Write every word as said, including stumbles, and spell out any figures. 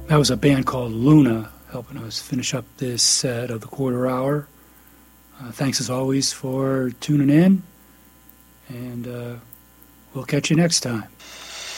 That was a band called Luna helping us finish up this set of the quarter hour. Uh, thanks as always for tuning in, and uh, we'll catch you next time.